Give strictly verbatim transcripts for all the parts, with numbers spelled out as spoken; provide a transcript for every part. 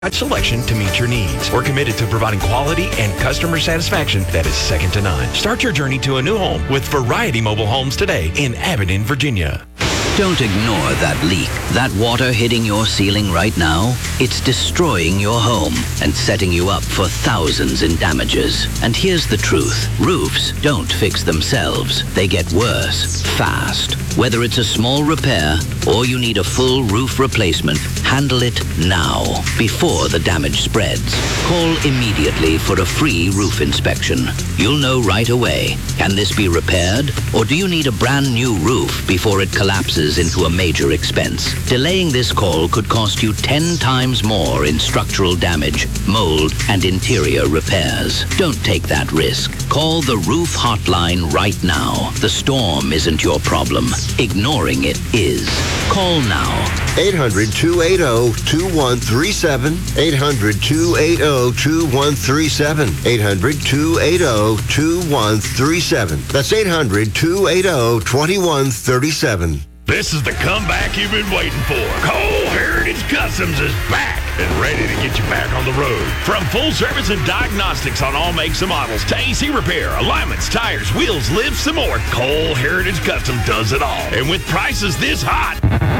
selection to meet your needs. We're committed to providing quality and customer satisfaction that is second to none. Start your journey to a new home with Variety Mobile Homes today in Aberdeen, Virginia. Don't ignore that leak. That water hitting your ceiling right now, it's destroying your home and setting you up for thousands in damages. And here's the truth. Roofs don't fix themselves. They get worse, fast. Whether it's a small repair or you need a full roof replacement, handle it now, before the damage spreads. Call immediately for a free roof inspection. You'll know right away. Can this be repaired? Or do you need a brand new roof before it collapses into a major expense? Delaying this call could cost you ten times more in structural damage, mold, and interior repairs. Don't take that risk. Call the Roof Hotline right now. The storm isn't your problem. Ignoring it is. Call now. eight hundred, two eight zero, two one three seven. eight hundred, two eight zero, two one three seven. eight hundred, two eight zero, two one three seven. That's eight hundred, two eight zero, two one three seven. This is the comeback you've been waiting for. Cole Heritage Customs is back and ready to get you back on the road. From full service and diagnostics on all makes and models to A C repair, alignments, tires, wheels, lifts, and more, Cole Heritage Customs does it all. And with prices this hot,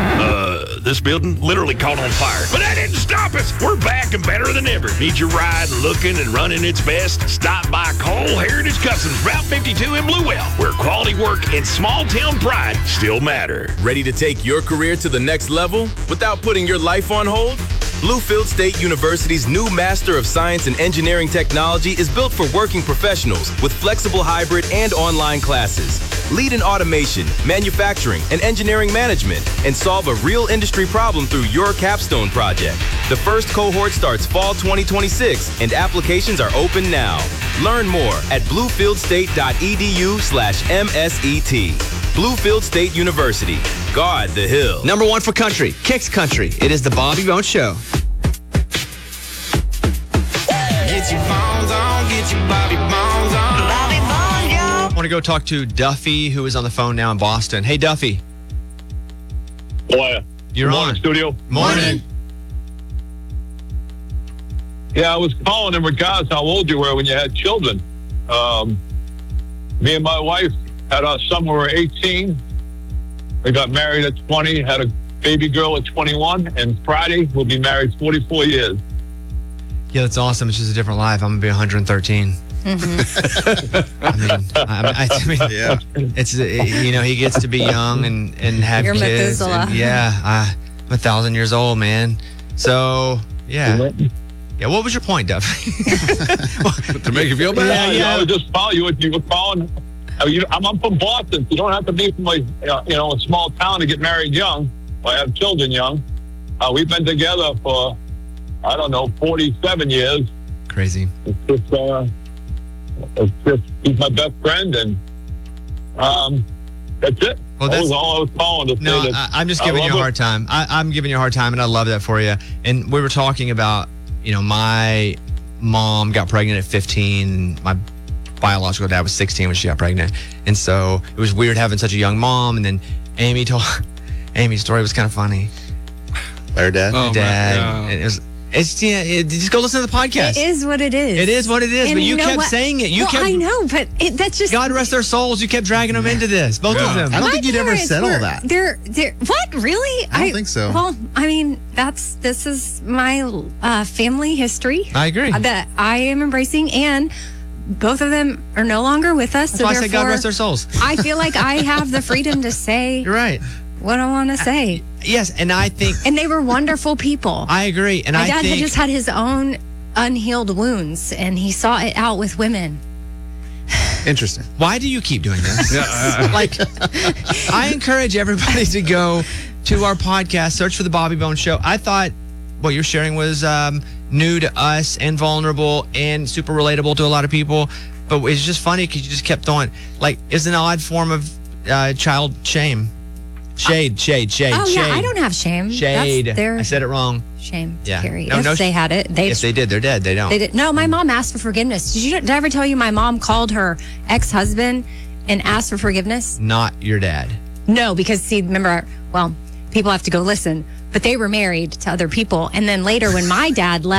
uh, this building literally caught on fire. But that didn't stop us. We're back and better than ever. Need your ride looking and running its best? Stop by Cole Heritage Customs, Route fifty-two in Bluewell, where quality work and small town pride still matter. Ready to take your career to the next level without putting your life on hold? Bluefield State University's new Master of Science in Engineering Technology is built for working professionals with flexible hybrid and online classes. Lead in automation, manufacturing, and engineering management, and solve a real industry problem through your capstone project. The first cohort starts fall twenty twenty-six, and applications are open now. Learn more at bluefieldstate.edu slash MSET. Bluefield State University. Guard the hill. Number one for country, Kicks Country. It is the Bobby Bones Show. Get your bones on, get your Bobby Bones on. Bobby Bones, yo. I want to go talk to Duffy, who is on the phone now in Boston. Hey, Duffy. Boy, You're Good morning, on. studio. Morning. Yeah, I was calling in regards to how old you were when you had children. Um, me and my wife had our son when we were eighteen. We got married at twenty, had a baby girl at twenty-one, and Friday we'll be married forty-four years. Yeah, that's awesome. It's just a different life. I'm going to be one hundred thirteen. Mm-hmm. I mean, I, I, I mean Yeah. it's, uh, you know, he gets to be young and, and have You're kids. Methuselah. And yeah, I, I'm a thousand years old, man. So, yeah. Yeah, what was your point, Duffy? To make you feel bad? Yeah, yeah. I was just following you. You were calling. I mean, I'm, I'm from Boston. You don't have to be from a uh, you know a small town to get married young or have children young. Uh, we've been together for I don't know forty-seven years. Crazy. It's just, uh, it's just he's my best friend, and um, that's it. Well, that that's- was all I was calling to No, say. That I, I'm just I giving you a love hard it. time. I, I'm giving you a hard time, and I love that for you. And we were talking about, you know, my mom got pregnant at fifteen. My biological dad was sixteen when she got pregnant. And so it was weird having such a young mom. And then Amy told, Amy's story was kind of funny. Her dad? My Oh, dad. man, yeah. It was, it's, yeah, it, just go listen to the podcast. It is what it is. It is what it is, And but you know kept what? saying it. You well, kept- I know, but it, that's just. God rest their souls. You kept dragging them into this, both of them. I don't My think you'd ever parents said all were- that. They're, they're, what? Really? I don't think so. Well, I mean, that's this is my uh, family history. I agree. That I am embracing, and both of them are no longer with us. That's so why I said God therefore, rest their souls. I feel like I have the freedom to say You're right. what I want to say. Yes, and I think And they were wonderful people. I agree. And My I dad think had just had his own unhealed wounds, and he saw it out with women. Interesting. why do you keep doing this? Like, I encourage everybody to go to our podcast, search for the Bobby Bones Show. I thought what you're sharing was um, new to us and vulnerable and super relatable to a lot of people. But it's just funny because you just kept throwing, like, it's an odd form of uh, child shame. Shade, shade, shade, Oh shade. yeah, I don't have shame. Shade. That's their I said it wrong. shame. Yeah. Carrie. No, if no, they had it, they If they did, they're dead. They don't. They did. No, my mom asked for forgiveness. Did you? Did I ever tell you my mom called her ex-husband and asked for forgiveness? Not your dad. No, because see, remember, well, people have to go listen. but they were married to other people. And then later, when my dad left.